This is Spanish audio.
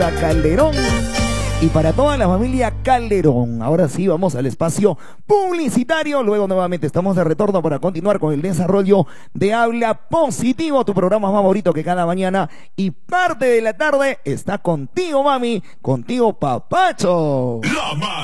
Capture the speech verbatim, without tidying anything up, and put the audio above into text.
Calderón y para toda la familia Calderón. Ahora sí, vamos al espacio publicitario. Luego nuevamente estamos de retorno para continuar con el desarrollo de Habla Positivo, tu programa favorito que cada mañana y parte de la tarde está contigo, mami, contigo, papacho.